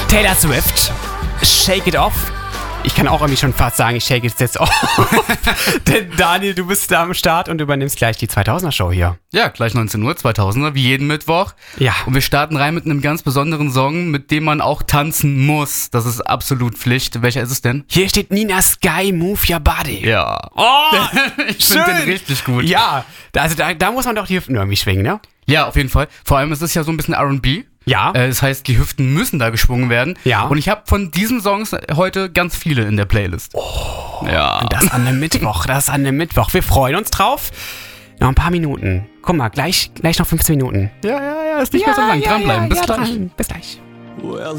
Taylor Swift, Shake It Off. Ich kann auch irgendwie schon fast sagen, ich shake it jetzt off. Denn Daniel, du bist da am Start und übernimmst gleich die 2000er-Show hier. Ja, gleich 19 Uhr, 2000er, wie jeden Mittwoch. Ja. Und wir starten rein mit einem ganz besonderen Song, mit dem man auch tanzen muss. Das ist absolut Pflicht. Welcher ist es denn? Hier steht Nina Sky, Move Your Body. Ja. Oh, Ich finde den richtig gut. Ja, also da muss man doch die Hüften irgendwie schwingen, ne? Ja, auf jeden Fall. Vor allem, es ist ja so ein bisschen R&B. Ja. Das heißt, die Hüften müssen da geschwungen werden. Ja. Und ich habe von diesen Songs heute ganz viele in der Playlist. Oh. Ja. Das an einem Mittwoch. Wir freuen uns drauf. Noch ein paar Minuten. Guck mal, gleich noch 15 Minuten. Ja, ist nicht mehr so lang. Dranbleiben. Bis gleich. Bis gleich. Well,